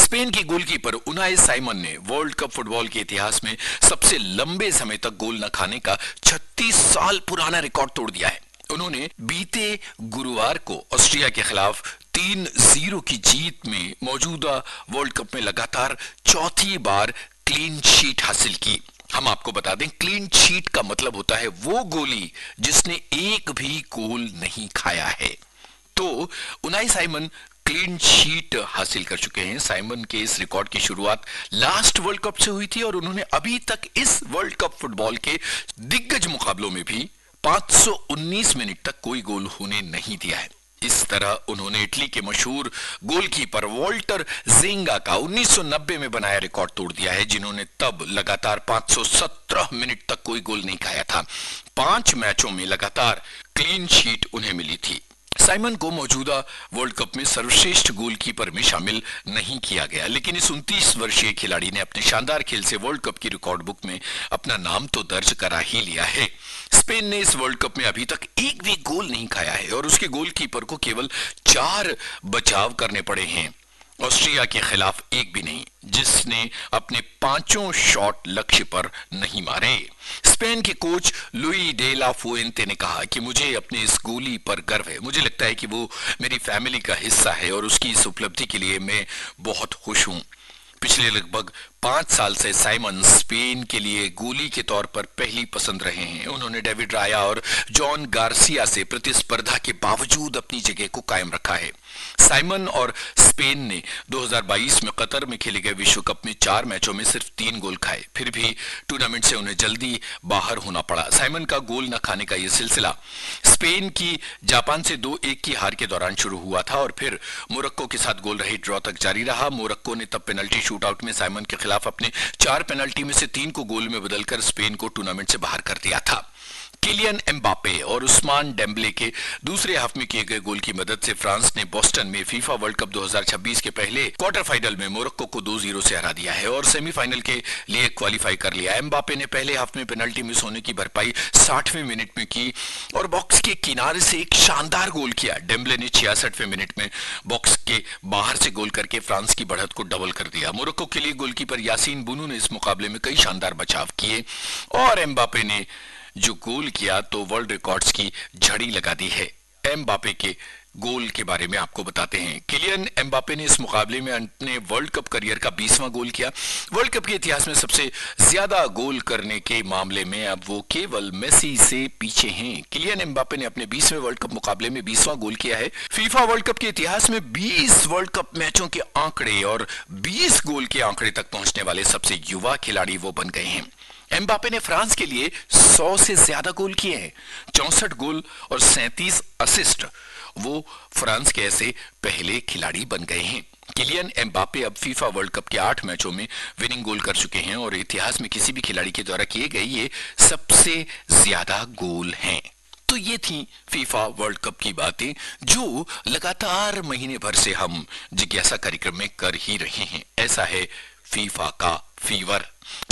Spain की goalkeeper Unai Simon ने world cup football के इतिहास में सबसे लंबे समय तक गोल न खाने का 36 साल पुराना रिकॉर्ड तोड़ दिया है। उन्होंने बीते गुरुवार को ऑस्ट्रिया के खिलाफ 3-0 की जीत में मौजूदा वर्ल्ड कप में लगातार चौथी बार क्लीन शीट हासिल की। हम आपको बता दें, क्लीन शीट का मतलब होता है वो गोली जिसने एक भी गोल नहीं खाया है। तो उनाई साइमन क्लीन शीट हासिल कर चुके हैं। साइमन के इस रिकॉर्ड की शुरुआत लास्ट वर्ल्ड कप से हुई थी और उन्होंने अभी तक इस वर्ल्ड कप फुटबॉल के दिग्गज मुकाबलों में भी 519 मिनट तक कोई गोल होने नहीं दिया है। इस तरह उन्होंने इटली के मशहूर गोलकीपर वॉल्टर ज़ेंगा का 1990 में बनाया रिकॉर्ड तोड़ दिया है, जिन्होंने तब लगातार 517 मिनट तक कोई गोल नहीं खाया था। 5 मैचों में लगातार क्लीन शीट उन्हें मिली थी। साइमन को मौजूदा वर्ल्ड कप में सर्वश्रेष्ठ गोलकीपर में शामिल नहीं किया गया, लेकिन इस 29 वर्षीय खिलाड़ी ने अपने शानदार खेल से वर्ल्ड कप की रिकॉर्ड बुक में अपना नाम तो दर्ज करा ही लिया है। स्पेन ने इस वर्ल्ड कप में अभी तक एक भी गोल नहीं खाया है और उसके गोलकीपर को केवल 4 बचाव करने पड़े हैं। ऑस्ट्रिया के खिलाफ एक भी नहीं, जिसने अपने 5 शॉट लक्ष्य पर नहीं मारे। स्पेन के कोच लुई डे ला फुएंते ने कहा कि मुझे अपने इस गोली पर गर्व है। मुझे लगता है कि वो मेरी फैमिली का हिस्सा है और उसकी इस उपलब्धि के लिए मैं बहुत खुश हूं। पिछले लगभग 5 साल से साइमन स्पेन के लिए गोली के तौर पर पहली पसंद रहे हैं। उन्होंने डेविड राया और जॉन गार्सिया से प्रतिस्पर्धा के बावजूद अपनी जगह को कायम रखा है। साइमन और स्पेन ने 2022 में कतर में खेले गए विश्व कप में 4 मैचों में सिर्फ 3 गोल खाए, फिर भी टूर्नामेंट से उन्हें जल्दी बाहर होना पड़ा। साइमन का गोल न खाने का यह सिलसिला स्पेन की जापान से 2-1 की हार के दौरान शुरू हुआ था और फिर मोरक्को के साथ गोल रहित ड्रॉ तक जारी रहा। मोरक्को ने तब पेनल्टी शूटआउट में साइमन के खिलाफ अपने 4 पेनल्टी में से 3 को गोल में बदलकर स्पेन को टूर्नामेंट से बाहर कर दिया था। किलियन एम्बापे और उस्मान डेम्बले के दूसरे हाफ में किए गए गोल की मदद से फ्रांस ने बोस्टन में फीफा वर्ल्ड कप 2026 के पहले क्वार्टर फाइनल में मोरक्को को 2-0 से हरा दिया है और सेमीफाइनल के लिए क्वालिफाई कर लिया। एम्बापे ने पहले हाफ में पेनल्टी मिस होने की भरपाई 60वें मिनट में की और बॉक्स के किनारे से एक शानदार गोल किया। डेम्बले ने 66वें मिनट में बॉक्स के बाहर से गोल करके फ्रांस की बढ़त को डबल कर दिया। मोरक्को के लिए गोलकीपर यासीन बुनू ने इस मुकाबले में कई शानदार बचाव किए और एम्बापे ने जो गोल किया तो वर्ल्ड रिकॉर्ड्स की झड़ी लगा दी है। एम्बापे के गोल के बारे में आपको बताते हैं। किलियन एम्बापे ने इस मुकाबले में अपने वर्ल्ड कप करियर का 20वां गोल किया। वर्ल्ड कप के इतिहास में सबसे ज्यादा गोल करने के मामले में अब वो केवल मेसी से पीछे हैं। किलियन एम्बापे ने अपने 20वें वर्ल्ड कप मुकाबले में 20वां गोल किया है। फीफा वर्ल्ड कप के इतिहास में 20 वर्ल्ड कप मैचों के आंकड़े और 20 गोल के आंकड़े तक पहुंचने वाले सबसे युवा खिलाड़ी वो बन गए हैं। एम्बापे ने फ्रांस के लिए 100 से ज्यादा गोल किए हैं, 64 गोल और 37 असिस्ट। वो फ्रांस के ऐसे पहले खिलाड़ी बन गए हैं। किलियन एम्बापे अब फीफा वर्ल्ड कप के 8 मैचों में विनिंग गोल कर चुके हैं और इतिहास में किसी भी खिलाड़ी के द्वारा किए गए ये सबसे ज्यादा गोल हैं। तो ये थी फीफा वर्ल्ड कप की बातें जो लगातार महीने भर से हम जिज्ञासा कार्यक्रम में कर ही रहे हैं। ऐसा है फीफा का फीवर।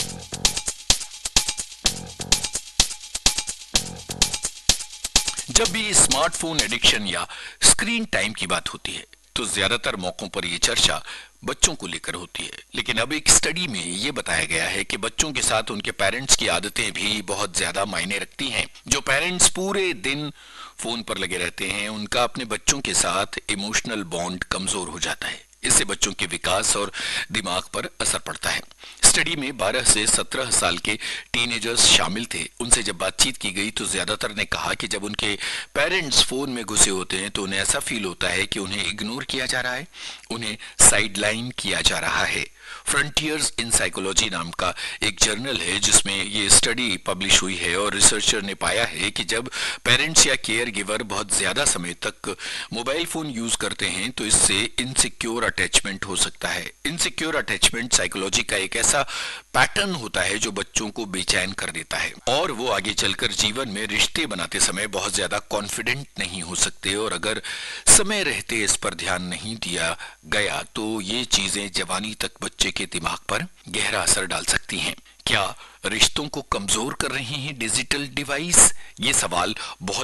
जब भी स्मार्टफोन एडिक्शन या स्क्रीन टाइम की बात होती है तो ज्यादातर मौकों पर यह चर्चा बच्चों को लेकर होती है, लेकिन अब एक स्टडी में यह बताया गया है कि बच्चों के साथ उनके पेरेंट्स की आदतें भी बहुत ज्यादा मायने रखती हैं। जो पेरेंट्स पूरे दिन फोन पर लगे रहते हैं, उनका अपने बच्चों के साथ इमोशनल बॉन्ड कमजोर हो जाता है। इससे बच्चों के विकास और दिमाग पर असर पड़ता है। स्टडी में 12 से 17 साल के टीनेजर्स शामिल थे। उनसे जब बातचीत की गई तो ज्यादातर ने कहा कि जब उनके पेरेंट्स फोन में घुसे होते हैं तो उन्हें ऐसा फील होता है कि उन्हें इग्नोर किया जा रहा है, उन्हें साइडलाइन किया जा रहा है। फ्रंटियर्स इन साइकोलॉजी नाम का एक जर्नल है जिसमें ये स्टडी पब्लिश हुई है और रिसर्चर ने पाया है कि जब पेरेंट्स या केयर गिवर बहुत ज्यादा समय तक मोबाइल फोन यूज करते हैं तो इससे इनसिक्योर अटैचमेंट हो सकता है। इनसिक्योर अटैचमेंट साइकोलॉजी का एक ऐसा पैटर्न होता है जो बच्चों को बेचैन कर देता है और वो आगे चलकर जीवन में रिश्ते बनाते समय बहुत ज्यादा कॉन्फिडेंट नहीं हो सकते और अगर समय रहते इस पर ध्यान नहीं दिया गया तो ये चीजें जवानी तक बच्चे के दिमाग पर गहरा असर डाल सकती हैं। क्या रिश्तों को कमजोर कर रही हैं डिजिटल डिवाइस? ये सवाल बहुत